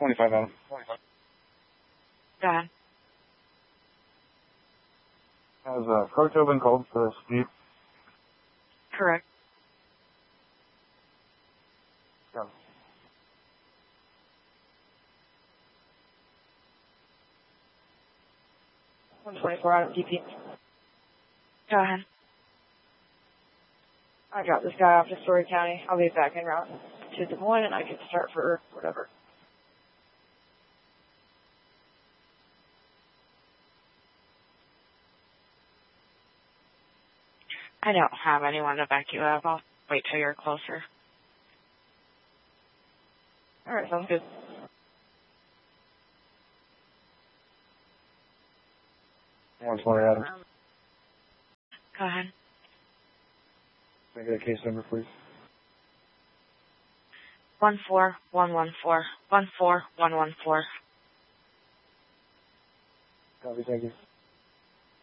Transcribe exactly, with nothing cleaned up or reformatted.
twenty-five Adam. Go ahead. Has uh, Carto been called for this dispute? Correct. Go. one twenty-four Adam D P. Go ahead. I got this guy off to Story County. I'll be back en route to Des Moines, and I can start for whatever. I don't have anyone to back you up. I'll wait till you're closer. All right, sounds good. one twenty Adam. Um, go ahead. Can I get a case number, please? One four one one four one four one one four. Copy, thank you.